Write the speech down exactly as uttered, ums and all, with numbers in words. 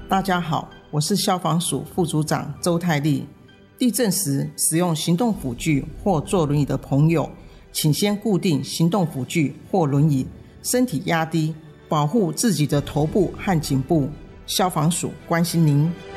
大家好，我是消防署副组长周泰丽。地震时使用行动辅具或坐轮椅的朋友，请先固定行动辅具或轮椅，身体压低，保护自己的头部和颈部。消防署关心您。